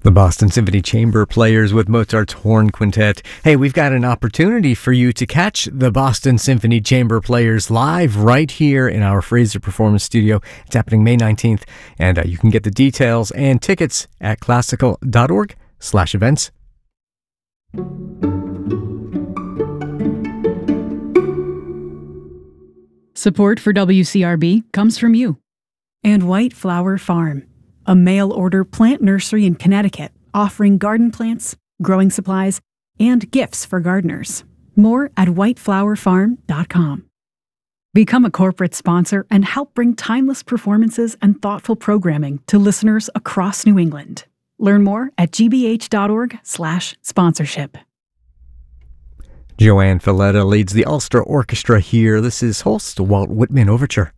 The Boston Symphony Chamber Players with Mozart's Horn Quintet. Hey, we've got an opportunity for you to catch the Boston Symphony Chamber Players live right here in our Fraser Performance Studio. It's happening May 19th, and you can get the details and tickets at classical.org/events. Support for WCRB comes from you. And White Flower Farm, a mail-order plant nursery in Connecticut offering garden plants, growing supplies, and gifts for gardeners. More at whiteflowerfarm.com. Become a corporate sponsor and help bring timeless performances and thoughtful programming to listeners across New England. Learn more at gbh.org/sponsorship. Joanne Falletta leads the Ulster Orchestra here. This is Holst, Walt Whitman Overture.